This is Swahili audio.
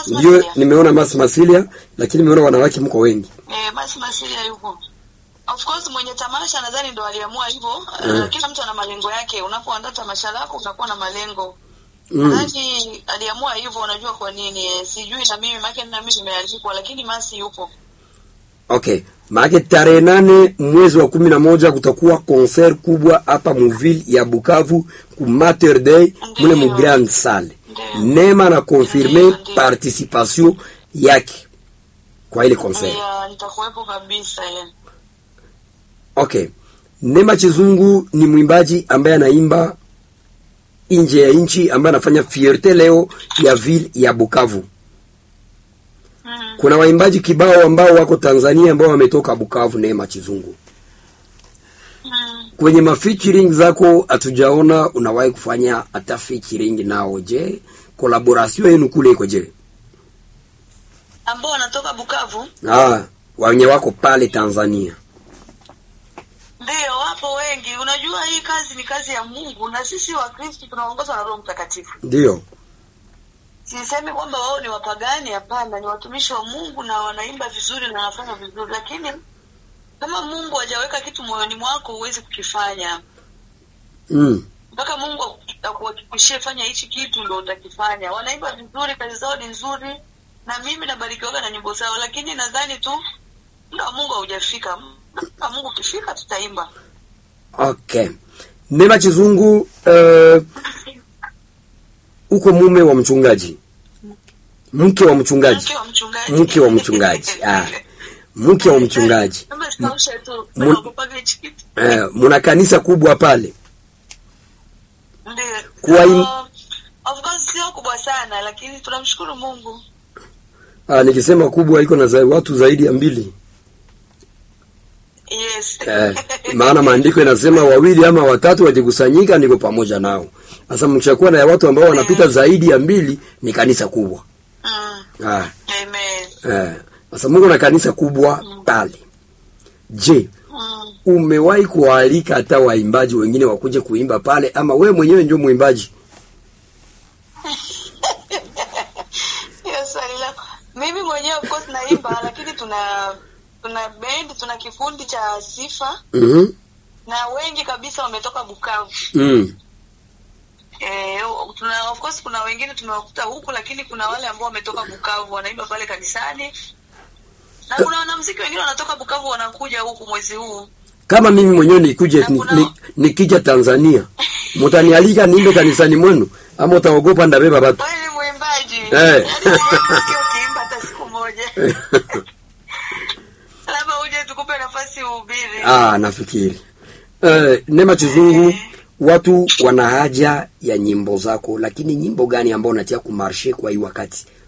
Ndio nimeona Masilia, lakini nimeona wanawake mko wengi. Masilia yuko. Of course mwenye tamasha nadhani ndo aliamua hivyo. Kila mtu ana malengo yake. Unapoandaa tamasha lako unakuwa na malengo. Nadhani aliamua hivyo, unajua kwa nini? Sijui na mimi na mimi nimealikwa, lakini Masi yupo. Okay. Maana tarehe 8 mwezi wa 11 kutakuwa concert kubwa hapa Muville ya Bukavu ku Mater Day mule mu Grand Salle. Neema na confirmer participation yake kwa ile concert. Nitakuwepo kabisa Okay. Neema Chizungu ni mwimbaji ambaye anaimba nje ya nchi, ambaye anafanya fierté leo ya ville ya Bukavu. Kuna waimbaji kibao ambao wako Tanzania ambao wametoka Bukavu. Neema Chizungu, kwenye mafeaturing zako hatujaona unawahi kufanya hata featuring nao. Je, collaboration yenu kule iko je? Ambao wanatoka Bukavu? Wenye wako pale Tanzania. Ndio, wapo wengi. Unajua hii kazi ni kazi ya Mungu, na sisi wa Kristo tunaongozwa na Roho Mtakatifu. Ndio. Sisemi kwamba wao ni wapagani, hapana, ni watumishi wa Mungu na wanaimba vizuri na wanafanya vizuri, lakini kama Mungu hajaweka kitu moyoni mwako huwezi kukifanya. Mpaka Mungu akuhakikishie fanya hichi kitu ndio utakifanya. Wanaimba vizuri, kazi zao ni nzuri, na mimi nabarikiwa na nyimbo zao, lakini nadhani tu muda wa Mungu haujafika. Kama Mungu ukifika tutaimba. Okay. Neema Chizungu, uko mume wa mchungaji? Mke wa mchungaji. Mke wa mchungaji. Mke wa mchungaji. Muna kanisa kubwa pale? Ndio. Of course sio kubwa sana, lakini tunamshukuru Mungu. Nikisema kubwa iko na watu zaidi ya 2. Yes. Maana maandiko yanasema 2 ama 3 wajikusanyika niko pamoja nao. Sasa mkishakuwa na watu ambao wanapita zaidi ya 2 ni kanisa kubwa. Amen. Sasa Mungu na kanisa kubwa pale. Je, umewahi kualika hata waimbaji wengine wakuje kuimba pale, ama we mwenyewe ndio mwimbaji? Yes, mimi mwenyewe of course naimba, lakini tuna band, tuna kikundi cha sifa. Na wengi kabisa wametoka Bukavu. Of course kuna wengine tumewakuta huku, lakini kuna wale ambao wametoka Bukavu wanaimba pale kanisani. Na kuna wanamuziki wengine wanatoka Bukavu wanakuja huku mwezi huu. Kama mimi mwenyewe nikuje nikija Tanzania, mtanialika niimbe kanisani mwenu ama utaogopa ndabeba watu? Wewe mwimbaji. Ukiimba hata siku moja. Labda uje tukupe nafasi uhubiri. Nafikiri. Neema Chizungu, watu wana haja ya nyimbo zako, lakini nyimbo gani ambao unatia kumarshe kwa hii wakati?